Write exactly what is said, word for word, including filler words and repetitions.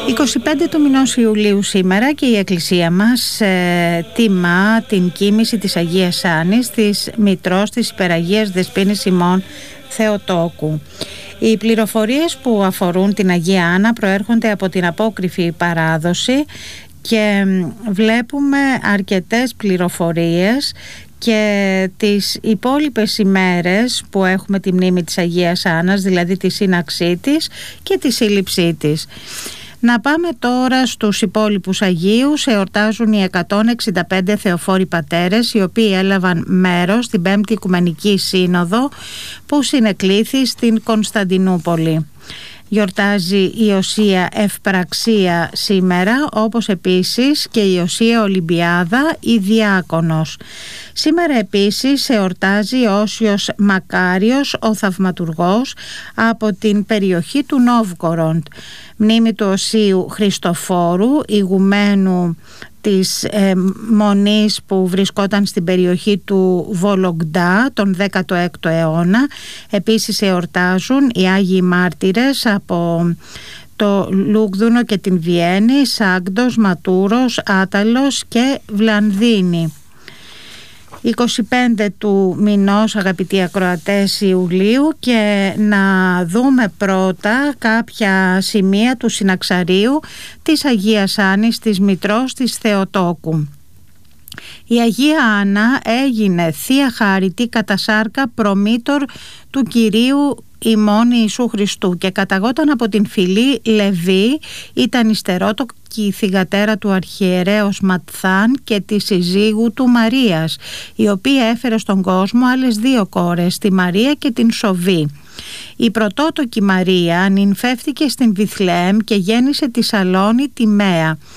είκοσι πέντε του μηνός Ιουλίου σήμερα και η Εκκλησία μας ε, τιμά την κοίμηση της Αγίας Άννης, της Μητρός της Υπεραγίας Δεσποίνης ημών Θεοτόκου. Οι πληροφορίες που αφορούν την Αγία Άννα προέρχονται από την απόκριφη παράδοση και βλέπουμε αρκετές πληροφορίες και τις υπόλοιπες ημέρες που έχουμε τη μνήμη της Αγίας Άννας, δηλαδή τη σύναξή της και τη σύλληψή της. Να πάμε τώρα στους υπόλοιπους Αγίους. Εορτάζουν οι εκατόν εξήντα πέντε θεοφόροι πατέρες, οι οποίοι έλαβαν μέρος στην Πέμπτη Οικουμενική Σύνοδο που συνεκλήθη στην Κωνσταντινούπολη. Γιορτάζει η Οσία Ευπραξία σήμερα, όπως επίσης και η Οσία Ολυμπιάδα η Διάκονος. Σήμερα επίσης εορτάζει ο Όσιος Μακάριος, ο Θαυματουργός, από την περιοχή του Νόβκοροντ. Μνήμη του Οσίου Χριστοφόρου, ηγουμένου της ε, μονής που βρισκόταν στην περιοχή του Βολογντά τον δέκατο έκτο αιώνα. Επίσης εορτάζουν οι Άγιοι Μάρτυρες από το Λούγδουνο και την Βιέννη, Σάγκντος, Ματούρος, Άταλος και Βλανδίνη. είκοσι πέντε του μηνός, αγαπητοί ακροατές, Ιουλίου, και να δούμε πρώτα κάποια σημεία του συναξαρίου της Αγίας Άννης, της Μητρός της Θεοτόκου. Η Αγία Άννα έγινε θεία χάρητη κατά σάρκα προμήτωρ του Κυρίου ημών Ιησού Χριστού και καταγόταν από την φυλή Λεβί, ήταν υστερότοκη θυγατέρα του αρχιερέως Ματθάν και της συζύγου του Μαρίας, η οποία έφερε στον κόσμο άλλες δύο κόρες, τη Μαρία και την Σοβή. Η πρωτότοκη Μαρία νυμφεύτηκε στην Βιθλεέμ και γέννησε τη Σαλόνη τη Μαία.